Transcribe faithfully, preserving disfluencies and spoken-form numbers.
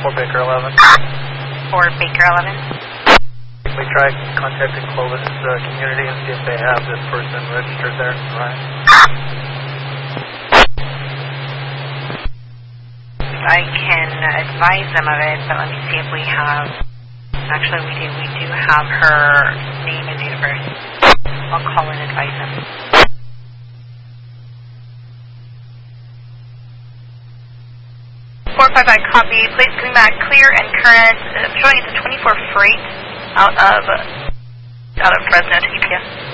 for Baker eleven. For Baker eleven. We tried contacting Clovis uh, community and see if they have this person registered there. Right. I can advise them of it, but let me see if we have. Actually, we do. We do have her name and date of birth. I'll call and advise them. four five five, copy. Please coming back clear and current. I'm showing it's a twenty-four freight out of out of Fresno to U P S.